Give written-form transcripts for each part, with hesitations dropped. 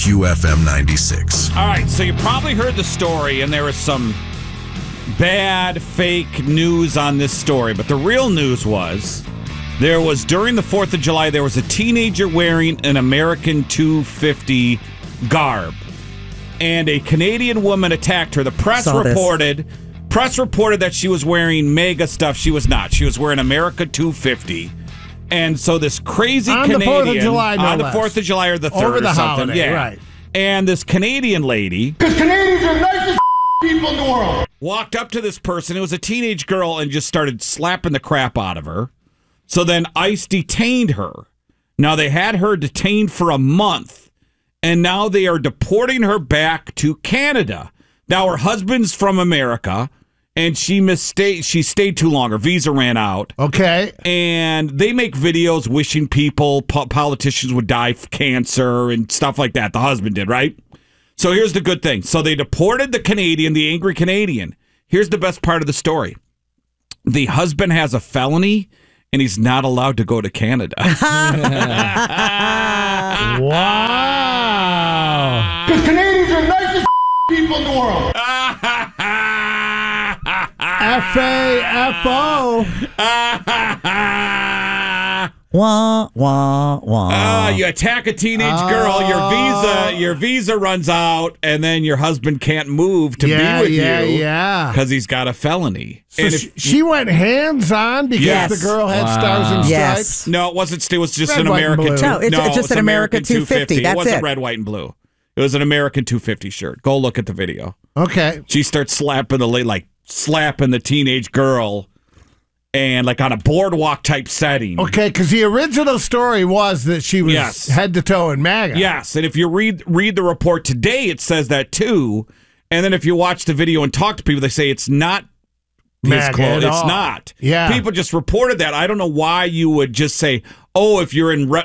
QFM 96. All right, so you probably heard the story, and there was some bad, fake news on this story. But the real news was during the 4th of July, there was a teenager wearing an American 250 garb. And a Canadian woman attacked her. The press reported that she was wearing MAGA stuff. She was not. She was wearing America 250. And so this crazy Canadian... On the 4th of July, on the 4th of July or the 3rd over the or something. Holiday, yeah. right. And this Canadian lady... Because Canadians are the nicest people in the world. Walked up to this person. It was a teenage girl and just started slapping the crap out of her. So then ICE detained her. Now, they had her detained for a month. And now they are deporting her back to Canada. Now, her husband's from America. And she stayed too long. Her visa ran out. Okay. And they make videos wishing people, politicians would die of cancer and stuff like that. The husband did, right? So here's the good thing. So they deported the Canadian, the angry Canadian. Here's the best part of the story. The husband has a felony, and he's not allowed to go to Canada. Wow. Because Canadians are the nicest people in the world. F-A-F-O. Wah, wah, wah. You attack a teenage girl, your visa runs out, and then your husband can't move to be with you. Yeah. Because he's got a felony. So And she went hands-on because the girl had stars and stripes? Yes. No, it wasn't. It was just Red, an white, and American. blue. No, it's just an American 250. It That's wasn't it. red, white, and blue. It was an American 250 shirt. Go look at the video. Okay. She starts slapping the teenage girl, and like on a boardwalk type setting. Okay, because the original story was that she was head to toe in MAGA. Yes, and if you read the report today, it says that too. And then if you watch the video and talk to people, they say it's not MAGA clothes. at It's all. not. Yeah. People just reported that. I don't know why you would just say, oh, if you're in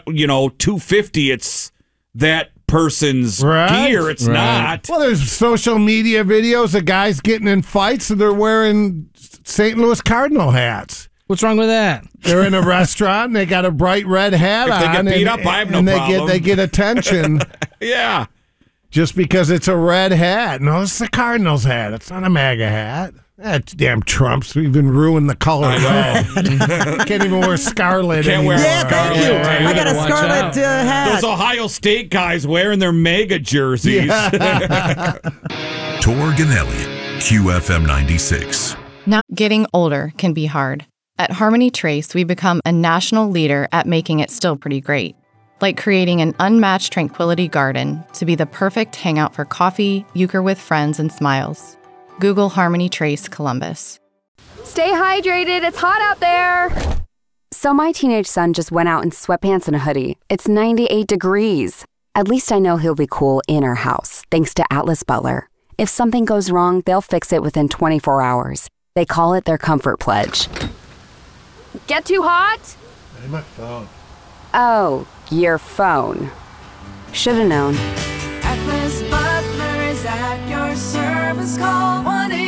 250, it's that person's gear. It's not. Well, there's social media videos of guys getting in fights and they're wearing St. Louis Cardinal hats. What's wrong with that? They're in a restaurant and they got a bright red hat If on. they get beat up, I have no and problem. They get attention. Yeah. Just because it's a red hat. No, it's the Cardinals hat. It's not a MAGA hat. That damn Trump's even ruined the color red. Can't even wear scarlet Can't anymore. wear Thank you. I got a scarlet hat. Those Ohio State guys wearing their MAGA jerseys. Torg and Elliott, QFM 96. Now, getting older can be hard. At Harmony Trace, we become a national leader at making it still pretty great. Like creating an unmatched tranquility garden to be the perfect hangout for coffee, euchre with friends, and smiles. Google Harmony Trace Columbus. Stay hydrated, it's hot out there. So my teenage son just went out in sweatpants and a hoodie. It's 98 degrees. At least I know he'll be cool in our house, thanks to Atlas Butler. If something goes wrong, they'll fix it within 24 hours. They call it their comfort pledge. Get too hot? Hey, my phone. Oh, your phone. Should've known. Atlas Butler is at your service. Call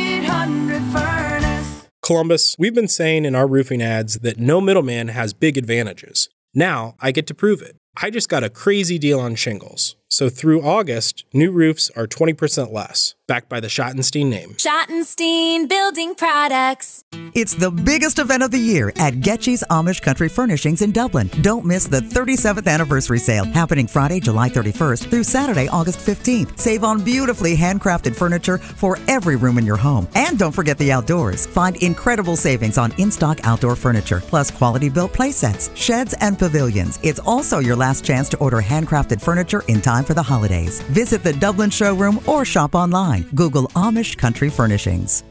1-800-FURNACE. Columbus, we've been saying in our roofing ads that no middleman has big advantages. Now I get to prove it. I just got a crazy deal on shingles. So through August, new roofs are 20% less, backed by the Schottenstein name. Schottenstein Building Products. It's the biggest event of the year at Getchy's Amish Country Furnishings in Dublin. Don't miss the 37th anniversary sale happening Friday, July 31st through Saturday, August 15th. Save on beautifully handcrafted furniture for every room in your home. And don't forget the outdoors. Find incredible savings on in-stock outdoor furniture, plus quality built play sets, sheds, and pavilions. It's also your last chance to order handcrafted furniture in time for the holidays. Visit the Dublin showroom or shop online. Google Amish Country Furnishings.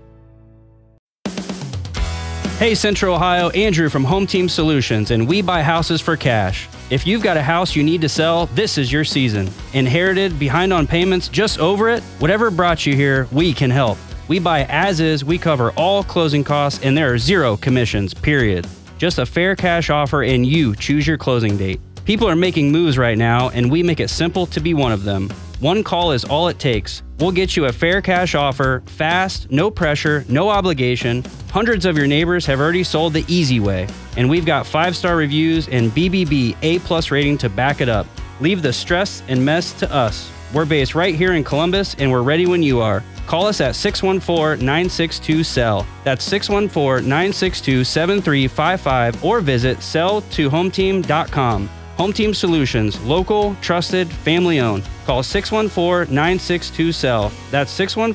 Hey Central Ohio, Andrew from Home Team Solutions, and we buy houses for cash. If you've got a house you need to sell, this is your season. Inherited, behind on payments, just over it? Whatever brought you here, we can help. We buy as is, we cover all closing costs, and there are zero commissions, period. Just a fair cash offer and you choose your closing date. People are making moves right now, and we make it simple to be one of them. One call is all it takes. We'll get you a fair cash offer, fast, no pressure, no obligation. Hundreds of your neighbors have already sold the easy way, and we've got 5-star reviews and BBB A+ rating to back it up. Leave the stress and mess to us. We're based right here in Columbus, and we're ready when you are. Call us at 614-962-SELL. That's 614-962-7355 or visit selltohometeam.com. Home Team Solutions, local, trusted, family owned. Call 614-962-SELL. That's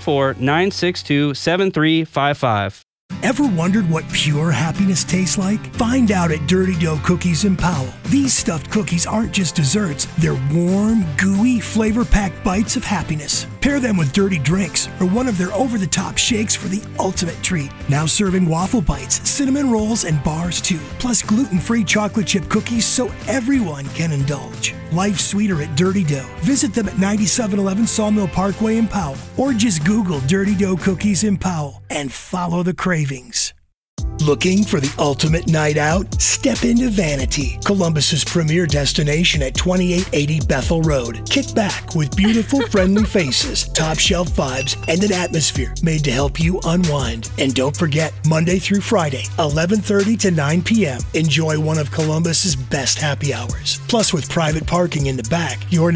614-962-7355. Ever wondered what pure happiness tastes like? Find out at Dirty Dough Cookies in Powell. These stuffed cookies aren't just desserts. They're warm, gooey, flavor-packed bites of happiness. Pair them with dirty drinks or one of their over-the-top shakes for the ultimate treat. Now serving waffle bites, cinnamon rolls, and bars too. Plus gluten-free chocolate chip cookies so everyone can indulge. Life's sweeter at Dirty Dough. Visit them at 9711 Sawmill Parkway in Powell or just Google Dirty Dough Cookies in Powell and follow the cravings. Looking for the ultimate night out? Step into Vanity, Columbus's premier destination at 2880 Bethel Road. Kick back with beautiful, friendly faces, top shelf vibes, and an atmosphere made to help you unwind. And don't forget, Monday through Friday, 11:30 to 9 p.m. Enjoy one of Columbus's best happy hours. Plus, with private parking in the back, your